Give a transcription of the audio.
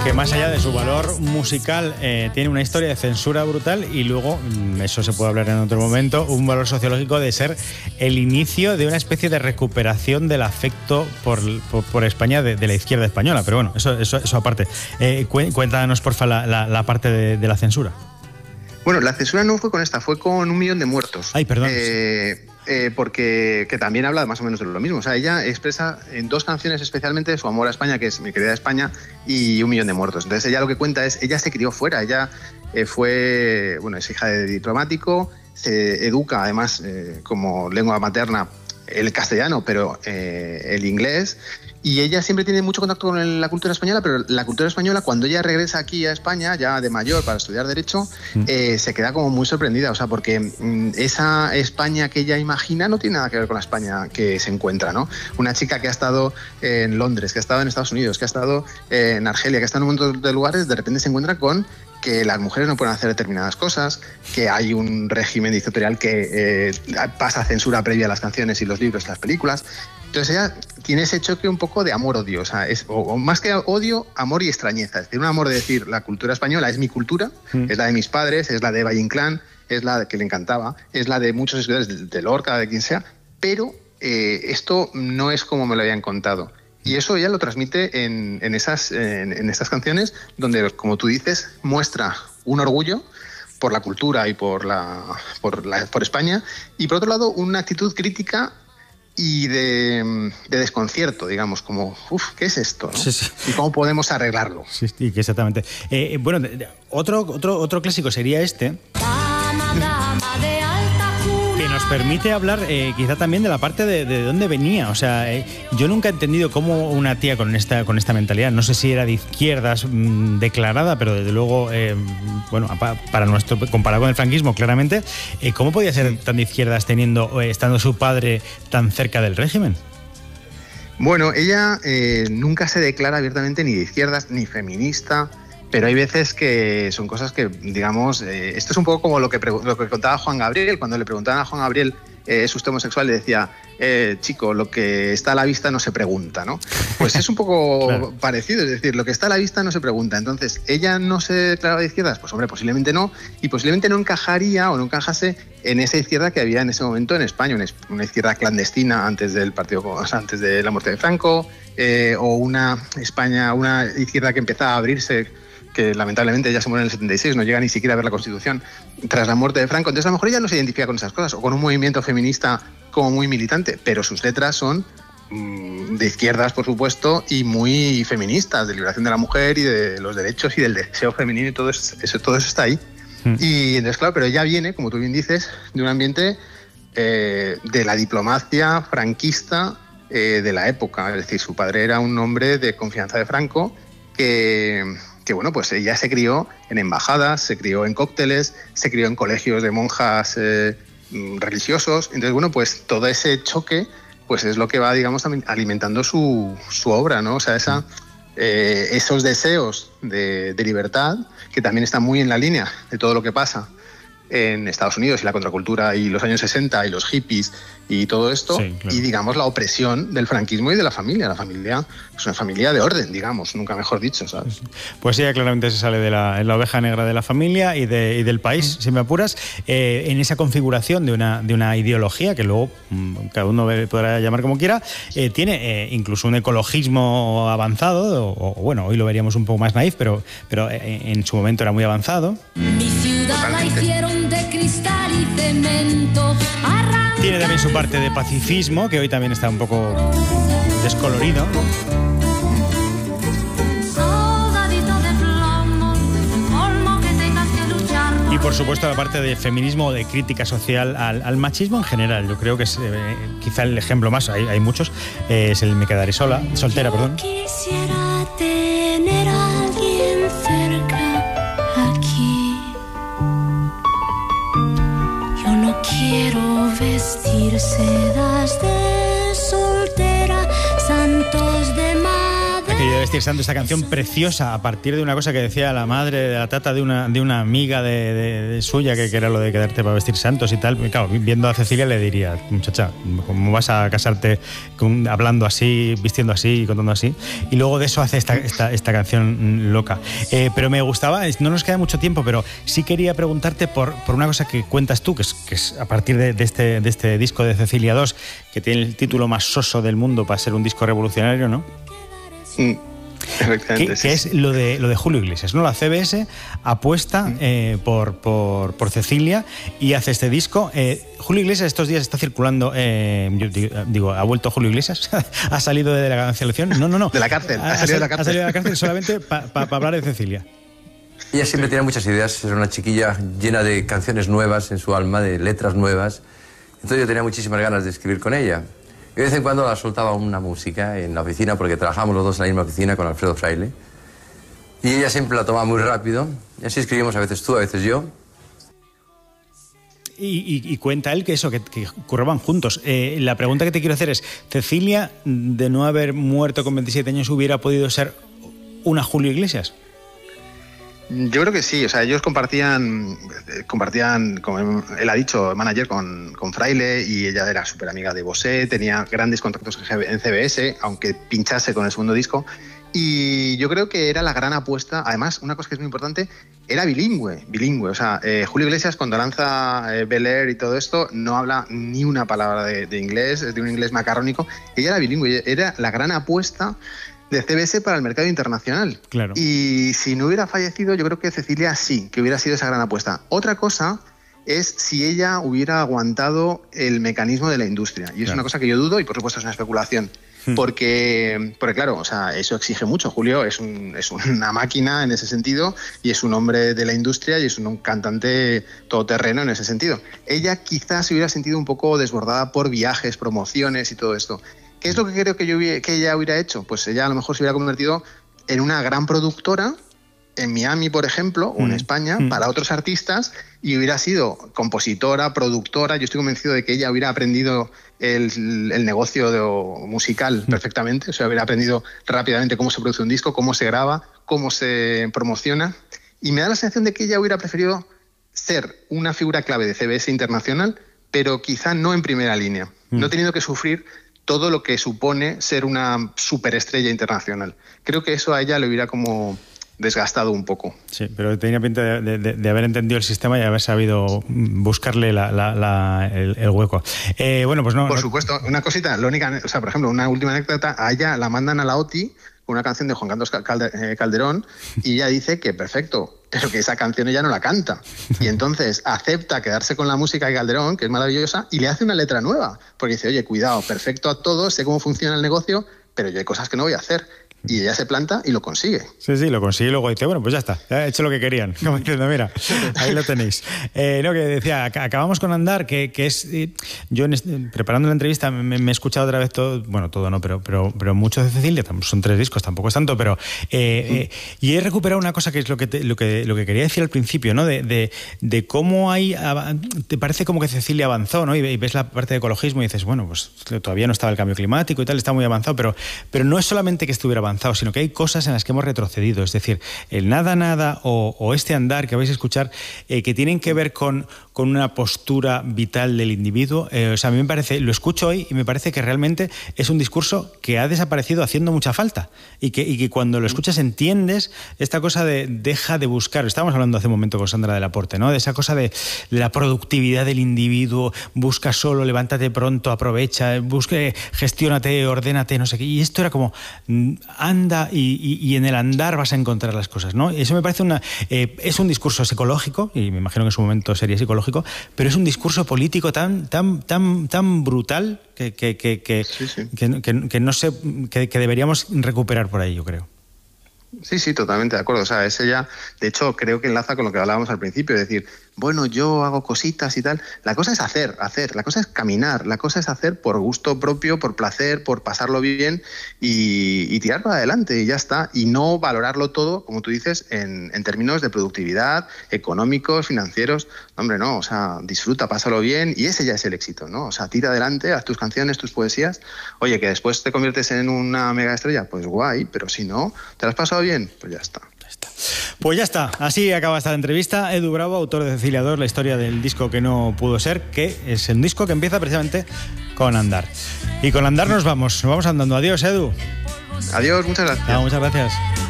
Que más allá de su valor musical tiene una historia de censura brutal y luego, eso se puede hablar en otro momento, un valor sociológico de ser el inicio de una especie de recuperación del afecto por España de la izquierda española. Pero bueno, eso aparte. Cuéntanos, porfa, la parte de la censura. Bueno, la censura no fue con esta, fue con 1 millón de muertos. Ay, perdón. Porque que también habla más o menos de lo mismo. O sea, ella expresa en 2 canciones especialmente su amor a España, que es Mi querida España, y 1 millón de muertos. Entonces ella lo que cuenta es, ella se crió fuera, ella es hija de diplomático, se educa además como lengua materna el castellano, pero el inglés, y ella siempre tiene mucho contacto con la cultura española, pero la cultura española, cuando ella regresa aquí a España, ya de mayor, para estudiar Derecho, se queda como muy sorprendida, o sea, porque esa España que ella imagina no tiene nada que ver con la España que se encuentra, ¿no? Una chica que ha estado en Londres, que ha estado en Estados Unidos, que ha estado en Argelia, que ha estado en un montón de lugares, de repente se encuentra con que las mujeres no pueden hacer determinadas cosas, que hay un régimen dictatorial que pasa censura previa a las canciones y los libros y las películas. Entonces ella tiene ese choque un poco de amor-odio, o sea, o más que odio, amor y extrañeza. Es decir, un amor de decir, la cultura española es mi cultura, es la de mis padres, es la de Valle Inclán, es la que le encantaba, es la de muchos escritores, de Lorca, de quien sea, pero esto no es como me lo habían contado. Y eso ella lo transmite en estas canciones, donde, como tú dices, muestra un orgullo por la cultura y por España, y por otro lado una actitud crítica y de desconcierto, digamos, como, ¿qué es esto, no? Sí. ¿Y cómo podemos arreglarlo? Sí, exactamente. Bueno, otro clásico sería este, que nos permite hablar quizá también de la parte de dónde venía. O sea, yo nunca he entendido cómo una tía con esta mentalidad, no sé si era de izquierdas declarada, pero desde luego, para comparado con el franquismo, claramente, ¿cómo podía ser tan de izquierdas estando su padre tan cerca del régimen? Bueno, ella nunca se declara abiertamente ni de izquierdas ni feminista, pero hay veces que son cosas que, digamos, esto es un poco como lo que contaba Juan Gabriel. Cuando le preguntaban a Juan Gabriel ¿es usted homosexual? Le decía, chico, lo que está a la vista no se pregunta, ¿no? Pues es un poco claro, parecido, es decir, lo que está a la vista no se pregunta. Entonces, ¿ella no se declaraba de izquierdas? Pues hombre, posiblemente no, y posiblemente no encajaría o no encajase en esa izquierda que había en ese momento en España, una izquierda clandestina antes del antes de la muerte de Franco, o una izquierda que empezaba a abrirse, que lamentablemente ya se muere en el 76, no llega ni siquiera a ver la Constitución tras la muerte de Franco. Entonces a lo mejor ella no se identifica con esas cosas, o con un movimiento feminista como muy militante, pero sus letras son de izquierdas, por supuesto, y muy feministas, de liberación de la mujer y de los derechos y del deseo femenino, y todo eso está ahí. Y entonces, claro, pero ella viene, como tú bien dices, de un ambiente de la diplomacia franquista de la época. Es decir, su padre era un hombre de confianza de Franco que bueno, pues ella se crió en embajadas, se crió en cócteles, se crió en colegios de monjas religiosos. Entonces, bueno, pues todo ese choque pues es lo que va, digamos, alimentando su obra, ¿no? O sea, esos deseos de libertad, que también están muy en la línea de todo lo que pasa en Estados Unidos y la contracultura y los años 60 y los hippies y todo esto, sí, claro, y digamos la opresión del franquismo y de la familia. La familia es una familia de orden, digamos, nunca mejor dicho, ¿sabes? Pues ella claramente se sale de la oveja negra de la familia y del país, si me apuras, en esa configuración de una ideología que luego cada uno podrá llamar como quiera, tiene incluso un ecologismo avanzado, o bueno, hoy lo veríamos un poco más naif, pero en su momento era muy avanzado. Mi ciudad la hicieron de cristal y cemento. Tiene también su parte de pacifismo, que hoy también está un poco descolorido. Y por supuesto la parte de feminismo, de crítica social al machismo en general. Yo creo que es quizá el ejemplo más, hay muchos, es el Me quedaré soltera, perdón. Quisiera tener a alguien cerca aquí. Yo no quiero vestir sedas de soltera, santos de madera. Aquello vestir santo, esta canción preciosa a partir de una cosa que decía la madre de la tata de una amiga de suya, que era lo de quedarte para vestir santos y tal. Y claro, viendo a Cecilia le diría, muchacha, ¿cómo vas a casarte hablando así, vistiendo así y contando así? Y luego de eso hace esta canción loca. Pero me gustaba, no nos queda mucho tiempo, pero sí quería preguntarte por una cosa que cuentas tú, que es a partir de este disco de Cecilia 2, que tiene el título más soso del mundo para ser un disco revolucionario, ¿no? Efectivamente, que es lo de Julio Iglesias, ¿no? La CBS apuesta por Cecilia y hace este disco. Julio Iglesias estos días está circulando, yo digo, ¿ha vuelto Julio Iglesias? ¿Ha salido de la cancelación? No. De la cárcel, ha salido de la cárcel solamente para hablar de Cecilia. Ella siempre tenía muchas ideas, era una chiquilla llena de canciones nuevas en su alma, de letras nuevas. Entonces yo tenía muchísimas ganas de escribir con ella. Y de vez en cuando la soltaba una música en la oficina, porque trabajamos los dos en la misma oficina con Alfredo Fraile. Y ella siempre la tomaba muy rápido. Y así escribimos a veces tú, a veces yo. Y cuenta él que curraban juntos. La pregunta que te quiero hacer es, ¿Cecilia, de no haber muerto con 27 años, hubiera podido ser una Julio Iglesias? Yo creo que sí, o sea, ellos compartían, como él ha dicho, manager con Fraile, y ella era súper amiga de Bosé, tenía grandes contactos en CBS, aunque pinchase con el segundo disco, y yo creo que era la gran apuesta. Además, una cosa que es muy importante, era bilingüe, o sea, Julio Iglesias cuando lanza Bel Air y todo esto no habla ni una palabra de inglés, es de un inglés macarrónico. Ella era bilingüe, era la gran apuesta de CBS para el mercado internacional. Claro. Y si no hubiera fallecido, yo creo que Cecilia sí, que hubiera sido esa gran apuesta. Otra cosa es si ella hubiera aguantado el mecanismo de la industria. Y es una cosa que yo dudo, y por supuesto es una especulación. Porque claro, o sea, eso exige mucho. Julio es una máquina en ese sentido, y es un hombre de la industria y es un cantante todoterreno en ese sentido. Ella quizás se hubiera sentido un poco desbordada por viajes, promociones y todo esto. ¿Qué es lo que creo que ella hubiera hecho? Pues ella a lo mejor se hubiera convertido en una gran productora en Miami, por ejemplo, o en España, para otros artistas, y hubiera sido compositora, productora. Yo estoy convencido de que ella hubiera aprendido el negocio musical perfectamente, o sea, hubiera aprendido rápidamente cómo se produce un disco, cómo se graba, cómo se promociona, y me da la sensación de que ella hubiera preferido ser una figura clave de CBS internacional, pero quizá no en primera línea, no teniendo que sufrir todo lo que supone ser una superestrella internacional. Creo que eso a ella le hubiera como desgastado un poco. Sí, pero tenía pinta de haber entendido el sistema y haber sabido buscarle el hueco. Bueno, pues no. Por supuesto, una cosita, o sea, por ejemplo, una última anécdota, a ella la mandan a la OTI con una canción de Juan Carlos Calderón, y ella dice que perfecto, pero que esa canción ella no la canta. Y entonces acepta quedarse con la música de Calderón, que es maravillosa, y le hace una letra nueva, porque dice, oye, cuidado, perfecto a todo, sé cómo funciona el negocio, pero yo hay cosas que no voy a hacer. Y ella se planta y lo consigue. Sí, lo consigue, y luego dice, bueno, pues ya está, he hecho lo que querían. Como diciendo, mira, ahí lo tenéis. Que decía, acabamos con Andar, que es... Yo preparando la entrevista me he escuchado otra vez todo, bueno, todo no, pero mucho de Cecilia, son 3 discos, tampoco es tanto, pero... y he recuperado una cosa que es lo que quería decir al principio, ¿no? De cómo hay... Te parece como que Cecilia avanzó, ¿no? Y ves la parte de ecologismo y dices, bueno, pues todavía no estaba el cambio climático y tal, está muy avanzado, pero no es solamente que estuviera avanzado, sino que hay cosas en las que hemos retrocedido. Es decir, el nada o este andar que vais a escuchar, que tienen que ver con una postura vital del individuo. O sea, a mí me parece, lo escucho hoy y me parece que realmente es un discurso que ha desaparecido haciendo mucha falta, y que cuando lo escuchas entiendes esta cosa de deja de buscar. Estábamos hablando hace un momento con Sandra del Aporte, ¿no? De esa cosa de la productividad del individuo, busca solo, levántate pronto, aprovecha, gestiónate, ordénate, no sé qué. Y esto era como anda y en el andar vas a encontrar las cosas, ¿no? Eso me parece es un discurso psicológico, y me imagino que en su momento sería psicológico, pero es un discurso político tan brutal que no sé, que deberíamos recuperar por ahí, yo creo. Sí, totalmente de acuerdo. O sea, es ella, de hecho, creo que enlaza con lo que hablábamos al principio, es decir, bueno, yo hago cositas y tal. La cosa es hacer, la cosa es caminar, la cosa es hacer por gusto propio, por placer, por pasarlo bien y tirar para adelante y ya está. Y no valorarlo todo, como tú dices, en términos de productividad, económicos, financieros. Hombre, no, o sea, disfruta, pásalo bien y ese ya es el éxito, ¿no? O sea, tira adelante, haz tus canciones, tus poesías. Oye, que después te conviertes en una mega estrella, pues guay, pero si no, ¿te lo has pasado bien? Pues ya está. Pues ya está, así acaba esta entrevista. Edu Bravo, autor de Cecilia II, la historia del disco que no pudo ser, que es un disco que empieza precisamente con Andar. Y con Andar nos vamos andando. Adiós, Edu. Adiós, muchas gracias. Muchas gracias.